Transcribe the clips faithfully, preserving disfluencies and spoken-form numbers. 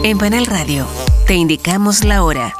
En Panal Radio, te indicamos la hora.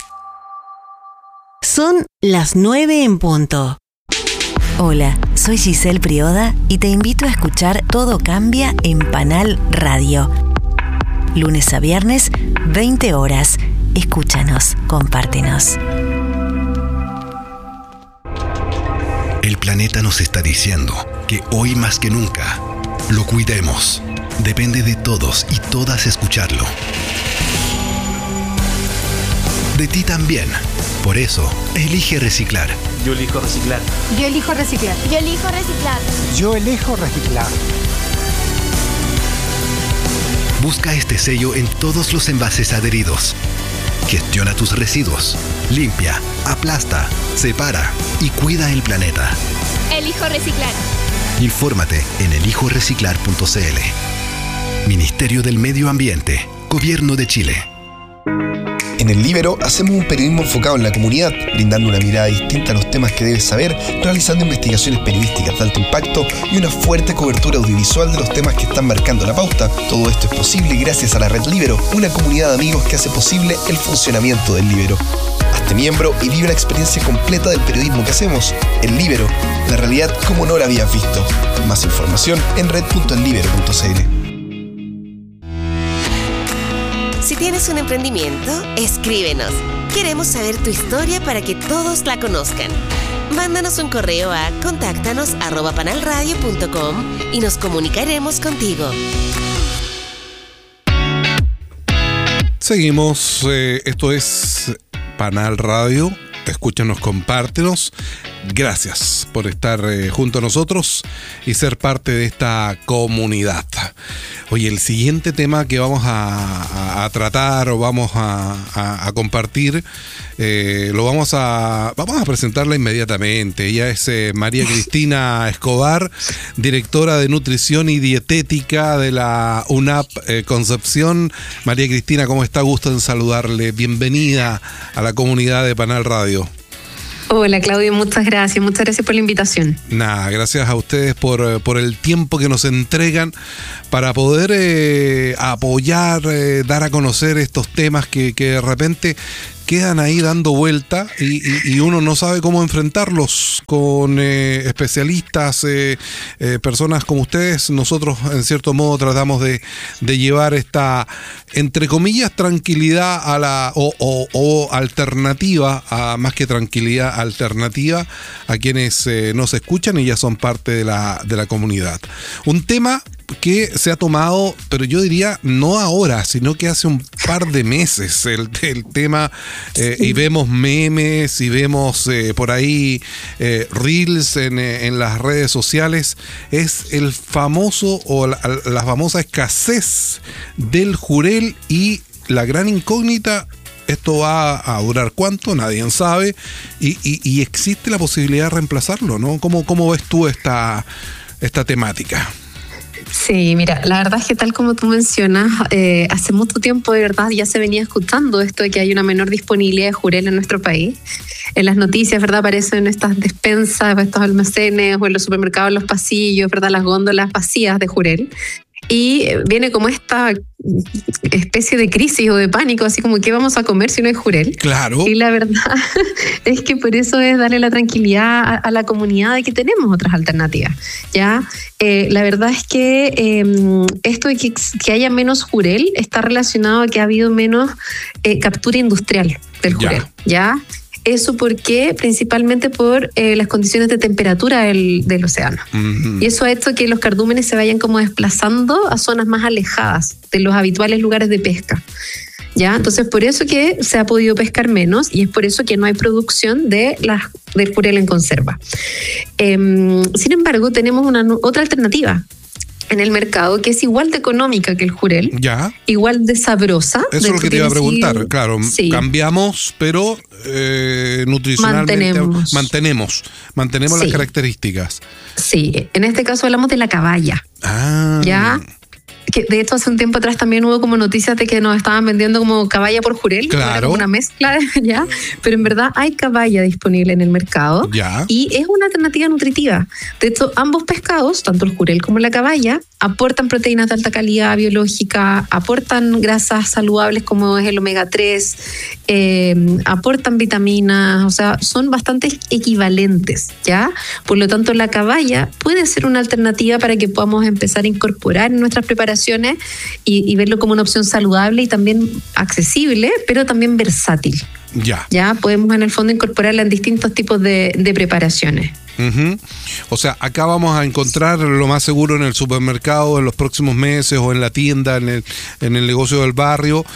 Son las nueve en punto. Hola, soy Giselle Prioda y te invito a escuchar Todo Cambia en Panal Radio. Lunes a viernes, veinte horas. Escúchanos, compártenos. El planeta nos está diciendo que hoy más que nunca lo cuidemos. Depende de todos y todas escucharlo. De ti también. Por eso, elige reciclar. Yo elijo reciclar. Yo elijo reciclar. Yo elijo reciclar. Yo elijo reciclar. Busca este sello en todos los envases adheridos. Gestiona tus residuos. Limpia, aplasta, separa y cuida el planeta. Elijo reciclar. Infórmate en elijo reciclar punto c l. Ministerio del Medio Ambiente, Gobierno de Chile. En El Líbero hacemos un periodismo enfocado en la comunidad, brindando una mirada distinta a los temas que debes saber, realizando investigaciones periodísticas de alto impacto y una fuerte cobertura audiovisual de los temas que están marcando la pauta. Todo esto es posible gracias a la Red Líbero, una comunidad de amigos que hace posible el funcionamiento del Líbero. Hazte miembro y vive la experiencia completa del periodismo que hacemos. El Líbero, la realidad como no la habías visto. Más información en red punto el líbero punto c l. Si tienes un emprendimiento, escríbenos. Queremos saber tu historia para que todos la conozcan. Mándanos un correo a contáctanos arroba panalradio punto com y nos comunicaremos contigo. Seguimos, eh, esto es Panal Radio. Escúchanos, compártenos. Gracias por estar eh, junto a nosotros y ser parte de esta comunidad. Oye, el siguiente tema que vamos a, a, a tratar o vamos a, a, a compartir, eh, lo vamos a vamos a presentarla inmediatamente. Ella es eh, María Cristina Escobar, directora de Nutrición y Dietética de la UNAP eh, Concepción. María Cristina, ¿cómo está? Gusto en saludarle. Bienvenida a la comunidad de Panal Radio. Hola Claudio, muchas gracias, muchas gracias por la invitación. Nada, gracias a ustedes por, por el tiempo que nos entregan para poder eh, apoyar, eh, dar a conocer estos temas que, que de repente quedan ahí dando vuelta y, y, y uno no sabe cómo enfrentarlos con eh, especialistas, eh, eh, personas como ustedes. Nosotros en cierto modo tratamos de, de llevar esta, entre comillas, tranquilidad a la o, o, o alternativa, a, más que tranquilidad, alternativa a quienes eh, nos escuchan y ya son parte de la, de la comunidad. Un tema que se ha tomado, pero yo diría no ahora, sino que hace un par de meses el, el tema, eh, y vemos memes y vemos eh, por ahí eh, reels en, en las redes sociales, es el famoso o la, la famosa escasez del jurel y la gran incógnita. ¿Esto va a durar cuánto? Nadie sabe. Y, y, y existe la posibilidad de reemplazarlo, ¿no? ¿Cómo, cómo ves tú esta, esta temática? Sí, mira, la verdad es que tal como tú mencionas, eh, hace mucho tiempo de verdad ya se venía escuchando esto de que hay una menor disponibilidad de jurel en nuestro país. En las noticias, ¿verdad? Aparecen estas despensas, estos almacenes o en los supermercados, en los pasillos, ¿verdad? Las góndolas vacías de jurel. Y viene como esta especie de crisis o de pánico, así como ¿qué vamos a comer si no hay jurel? Claro. Y la verdad es que por eso es darle la tranquilidad a, a la comunidad de que tenemos otras alternativas. ¿Ya? Eh, la verdad es que eh, esto de que, que haya menos jurel está relacionado a que ha habido menos eh, captura industrial del jurel. ¿Ya? ¿Ya? Eso porque principalmente por eh, las condiciones de temperatura del, del océano. Uh-huh. Y eso ha hecho que los cardúmenes se vayan como desplazando a zonas más alejadas de los habituales lugares de pesca. ¿Ya? Entonces, por eso que se ha podido pescar menos y es por eso que no hay producción de la, del jurel en conserva. Eh, sin embargo, tenemos una otra alternativa en el mercado que es igual de económica que el jurel, ya, igual de sabrosa. Eso es lo que te iba a preguntar, sí, claro, sí. Cambiamos, pero eh, nutricionalmente mantenemos, mantenemos, mantenemos sí. las características. Sí, en este caso hablamos de la caballa. Ah. ¿Ya? que de hecho hace un tiempo atrás también hubo como noticias de que nos estaban vendiendo como caballa por jurel, claro, como una mezcla, ¿ya? Pero en verdad hay caballa disponible en el mercado, ya, y es una alternativa nutritiva. De hecho, ambos pescados, tanto el jurel como la caballa, aportan proteínas de alta calidad biológica, aportan grasas saludables como es el omega tres, eh, aportan vitaminas, o sea, son bastante equivalentes, ¿ya? Por lo tanto, la caballa puede ser una alternativa para que podamos empezar a incorporar en nuestras preparaciones y, y verlo como una opción saludable y también accesible, pero también versátil. Ya. Ya podemos en el fondo incorporarla en distintos tipos de, de preparaciones. Uh-huh. O sea, acá vamos a encontrar lo más seguro en el supermercado en los próximos meses o en la tienda, en el, en el negocio del barrio,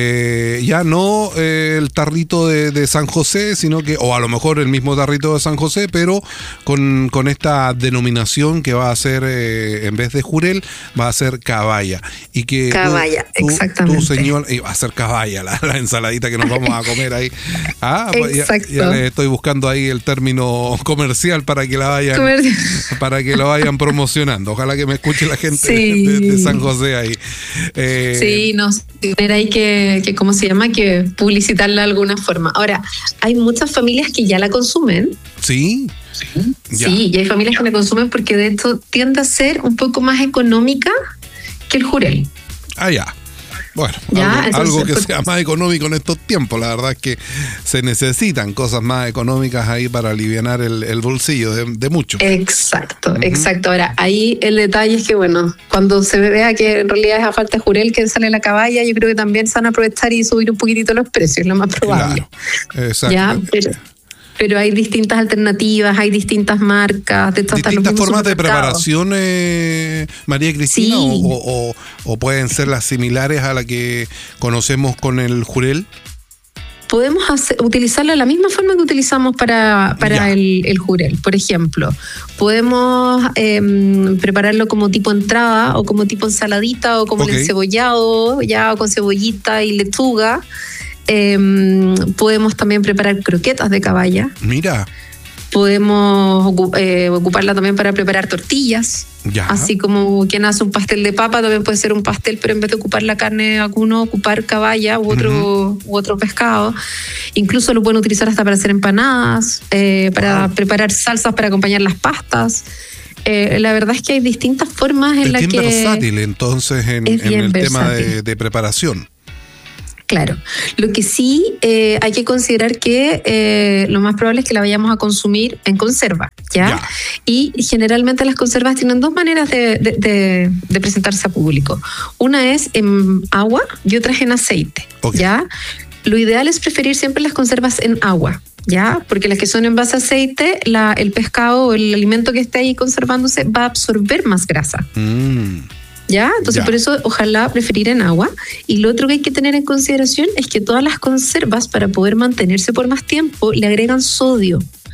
eh, ya no eh, el tarrito de, de San José, sino que, o a lo mejor el mismo tarrito de San José, pero con, con esta denominación que va a ser, eh, en vez de jurel, va a ser caballa. Y que caballa, tú, exactamente. Tu señor, y va a ser caballa, la, la ensaladita que nos vamos a comer ahí. Ah, exacto. Ya, ya le estoy buscando ahí el término comercial para que la vayan Comercial. para que lo vayan promocionando. Ojalá que me escuche la gente sí. de, de San José ahí. Eh, sí, no, era ahí que, que, ¿cómo se llama? Que publicitarla de alguna forma. Ahora, hay muchas familias que ya la consumen. Sí. Sí, ya. Sí, y hay familias que la consumen porque de hecho tiende a ser un poco más económica que el jurel. Ah, ya. Bueno, ya, algo, entonces, algo que pues, sea más económico en estos tiempos. La verdad es que se necesitan cosas más económicas ahí para alivianar el, el bolsillo de, de muchos. Exacto, uh-huh. exacto. Ahora, ahí el detalle es que, bueno, cuando se vea que en realidad es a falta de jurel que sale la caballa, yo creo que también se van a aprovechar y subir un poquitito los precios, lo más probable. Claro, exacto. Ya, pero, pero hay distintas alternativas, hay distintas marcas, de distintas formas de preparación, eh, María Cristina, sí. o, o, o pueden ser las similares a la que conocemos con el jurel. Podemos hacer, utilizarla de la misma forma que utilizamos para, para el, el jurel. Por ejemplo, podemos eh, prepararlo como tipo entrada o como tipo ensaladita o como okay. el encebollado, ya, o con cebollita y lechuga. Eh, podemos también preparar croquetas de caballa. Mira. Podemos eh, ocuparla también para preparar tortillas. Ya. Así como quien hace un pastel de papa, también puede ser un pastel, pero en vez de ocupar la carne vacuno, ocupar caballa u otro, uh-huh. u otro pescado. Incluso lo pueden utilizar hasta para hacer empanadas, eh, para wow. preparar salsas para acompañar las pastas. Eh, la verdad es que hay distintas formas en las que... Es bien versátil, entonces, en, en el versátil. tema de, de preparación. Claro, lo que sí eh, hay que considerar que eh, lo más probable es que la vayamos a consumir en conserva, ¿ya? ya. Y generalmente las conservas tienen dos maneras de, de, de, de presentarse a público. Una es en agua y otra es en aceite, okay. ¿ya? Lo ideal es preferir siempre las conservas en agua, ¿ya? Porque las que son en base a aceite, la, el pescado o el alimento que esté ahí conservándose va a absorber más grasa. Mm. ¿Ya? Entonces, ya. por eso, ojalá preferir en agua. Y lo otro que hay que tener en consideración es que todas las conservas, para poder mantenerse por más tiempo, le agregan sodio.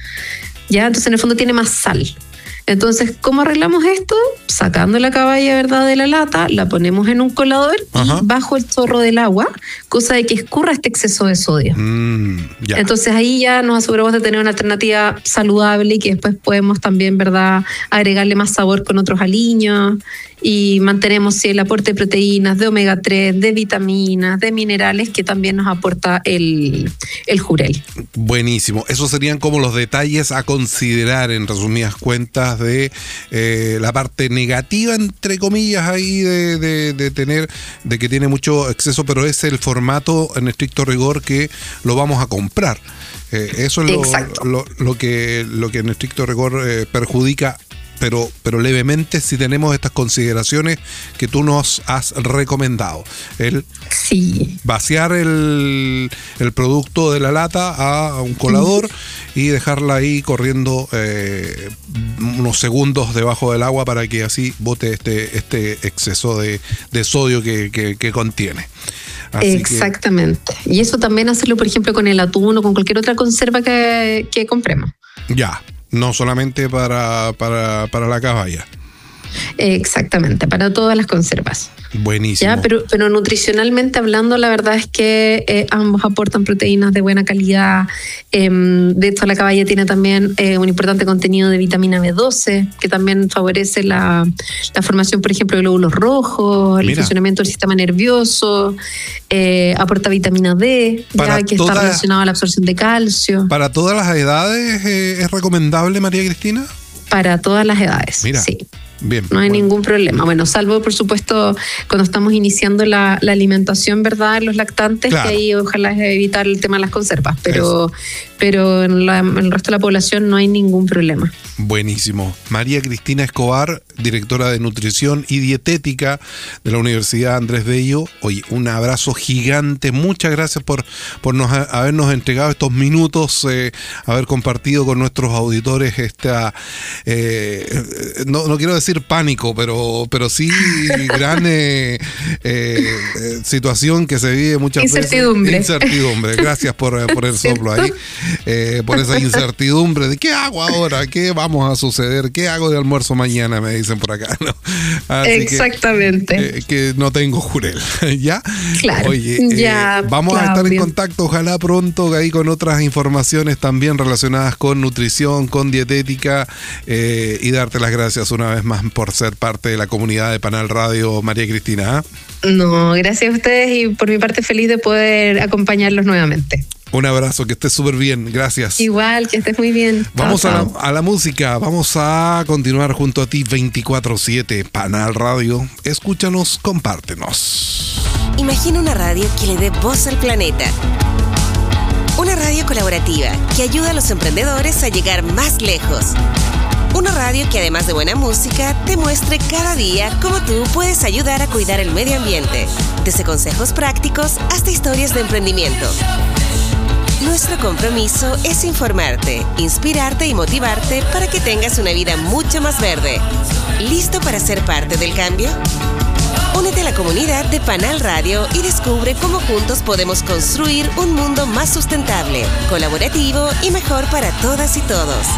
¿Ya? Entonces, en el fondo tiene más sal. Entonces, ¿cómo arreglamos esto? Sacando la caballa, ¿verdad?, de la lata, la ponemos en un colador Ajá. y bajo el chorro del agua, cosa de que escurra este exceso de sodio. Mm, ya. Entonces ahí ya nos aseguramos de tener una alternativa saludable y que después podemos también, ¿verdad?, agregarle más sabor con otros aliños y mantenemos sí, el aporte de proteínas, de omega tres, de vitaminas, de minerales que también nos aporta el, el jurel. Buenísimo. Esos serían como los detalles a considerar, en resumidas cuentas, de eh, la parte negativa, entre comillas, ahí de, de, de tener, de que tiene mucho exceso, pero es el formato en estricto rigor que lo vamos a comprar. Eh, eso es lo, lo, lo, que, lo que en estricto rigor eh, perjudica. Pero, pero levemente si tenemos estas consideraciones que tú nos has recomendado. El sí. vaciar el, el producto de la lata a un colador sí. y dejarla ahí corriendo eh, unos segundos debajo del agua para que así bote este, este exceso de, de sodio que, que, que contiene. Así Exactamente. Que... Y eso también hacerlo, por ejemplo, con el atún o con cualquier otra conserva que, que compremos. Ya. No solamente para, para, para la caballa. Exactamente, para todas las conservas. Buenísimo. ¿Ya? Pero, pero nutricionalmente hablando, la verdad es que eh, ambos aportan proteínas de buena calidad. Eh, de hecho, la caballa tiene también eh, un importante contenido de vitamina B doce, que también favorece la, la formación, por ejemplo, de glóbulos rojos, el Mira. funcionamiento del sistema nervioso, eh, aporta vitamina D, Para ya que toda- está relacionado a la absorción de calcio. ¿Para todas las edades eh, es recomendable, María Cristina? Para todas las edades. Mira. Sí. Bien. No hay bueno. ningún problema. Bueno, salvo, por supuesto, cuando estamos iniciando la, la alimentación, ¿verdad? Los lactantes, Claro. que ahí ojalá es evitar el tema de las conservas. Pero, pero en, la- en el resto de la población no hay ningún problema. Buenísimo. María Cristina Escobar, directora de Nutrición y Dietética de la Universidad Andrés Bello. Oye, un abrazo gigante. Muchas gracias por, por nos, habernos entregado estos minutos, eh, haber compartido con nuestros auditores esta, eh, no, no quiero decir pánico, pero, pero sí gran eh, eh, situación que se vive muchas Incertidumbre. veces. Incertidumbre. Gracias por, por el soplo ahí, eh, por esa incertidumbre de qué hago ahora, qué vamos a suceder, qué hago de almuerzo mañana, me dicen por acá, ¿no? Así Exactamente. Que, eh, que no tengo jurel, ¿ya? Claro. Oye, eh, Ya, vamos a estar en Claudio. contacto, ojalá pronto, ahí con otras informaciones también relacionadas con nutrición, con dietética, eh, y darte las gracias una vez más por ser parte de la comunidad de Panal Radio, María Cristina. ¿ah? No, gracias a ustedes y por mi parte feliz de poder acompañarlos nuevamente. Un abrazo, que estés súper bien, gracias. Igual, que estés muy bien. Chao, Vamos a chao. la, a la música, vamos a continuar junto a ti veinticuatro siete, Panal Radio. Escúchanos, compártenos. Imagina una radio que le dé voz al planeta. Una radio colaborativa que ayuda a los emprendedores a llegar más lejos. Una radio que además de buena música te muestre cada día cómo tú puedes ayudar a cuidar el medio ambiente. Desde consejos prácticos hasta historias de emprendimiento. Nuestro compromiso es informarte, inspirarte y motivarte para que tengas una vida mucho más verde. ¿Listo para ser parte del cambio? Únete a la comunidad de Panal Radio y descubre cómo juntos podemos construir un mundo más sustentable, colaborativo y mejor para todas y todos.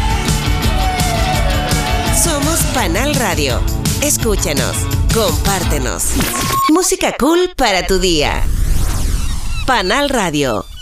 Somos Panal Radio. Escúchanos, compártenos. Música cool para tu día. Panal Radio.